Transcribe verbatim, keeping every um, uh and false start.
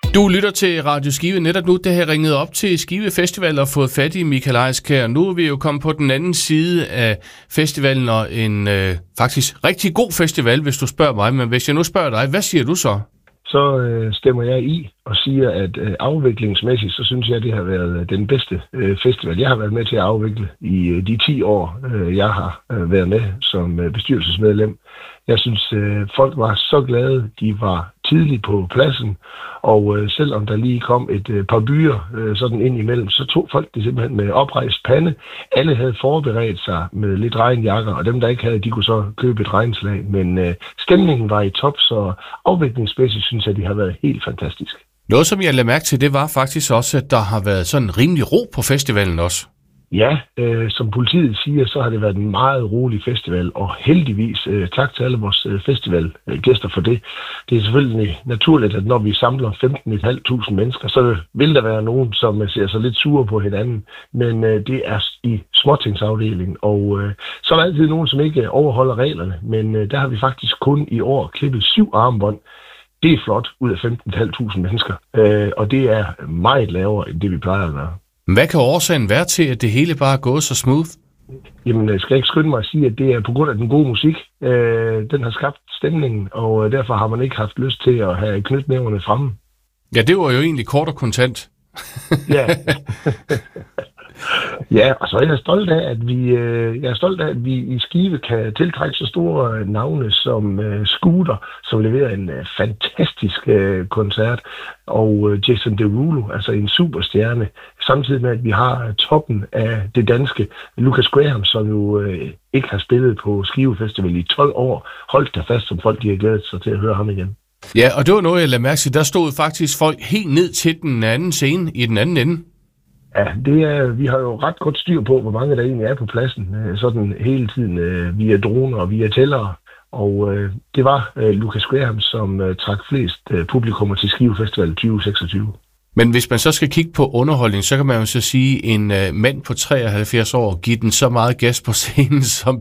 Du lytter til Radio Skive. Netop nu, det har ringet op til Skive Festival og fået fat i Michael Ejskær. Nu er vi jo kommet på den anden side af festivalen, og en øh, faktisk rigtig god festival, hvis du spørger mig. Men hvis jeg nu spørger dig, hvad siger du så? Så øh, stemmer jeg i og siger, at øh, afviklingsmæssigt, så synes jeg, at det har været den bedste øh, festival. Jeg har været med til at afvikle i øh, de ti år, øh, jeg har øh, været med som øh, bestyrelsesmedlem. Jeg synes, øh, folk var så glade. De var tidligt på pladsen, og øh, selvom der lige kom et øh, par byer øh, sådan ind imellem, så tog folk det simpelthen med oprejst pande. Alle havde forberedt sig med lidt regnjakker, og dem, der ikke havde, de kunne så købe et regnslag. Men øh, stemningen var i top, så afviklingsmæssigt synes jeg, de har været helt fantastisk. Noget, som jeg lagde mærke til, det var faktisk også, at der har været sådan en rimelig ro på festivalen også. Ja, øh, som politiet siger, så har det været en meget rolig festival, og heldigvis øh, tak til alle vores øh, festivalgæster for det. Det er selvfølgelig naturligt, at når vi samler femten tusind fem hundrede mennesker, så vil der være nogen, som ser sig lidt sure på hinanden, men øh, det er i småtingsafdelingen, og øh, så er der altid nogen, som ikke overholder reglerne, men øh, der har vi faktisk kun i år klippet syv armbånd. Det er flot ud af femten tusind fem hundrede mennesker, øh, og det er meget lavere end det, vi plejer at gøre. Hvad kan årsagen være til, at det hele bare er gået så smooth? Jamen, jeg skal ikke skynde mig at sige, at det er på grund af den gode musik. Øh, den har skabt stemningen, og derfor har man ikke haft lyst til at have knytnæverne fremme. Ja, det var jo egentlig kort og kontant. Ja. Ja, og så er jeg stolt af, at vi, øh, jeg er stolt af, at vi i Skive kan tiltrække så store navne som øh, Scooter, som leverer en øh, fantastisk øh, koncert, og øh, Jason Derulo, altså en superstjerne, samtidig med, at vi har toppen af det danske Lucas Graham, som jo øh, ikke har spillet på Skive Festival i tolv år. Holdt der fast, som folk de har glædet sig til at høre ham igen. Ja, og det var noget, jeg lagde mærke til. Der stod faktisk folk helt ned til den anden scene i den anden ende. Ja, det er, vi har jo ret godt styr på, hvor mange der egentlig er på pladsen, sådan hele tiden via droner og via tællere. Og øh, det var øh, Lucas Graham, som øh, trak flest øh, publikummer til Skive Festival tyve seksogtyve. Men hvis man så skal kigge på underholdning, så kan man jo så sige, en øh, mand på treoghalvfjerds år giver den så meget gas på scenen, som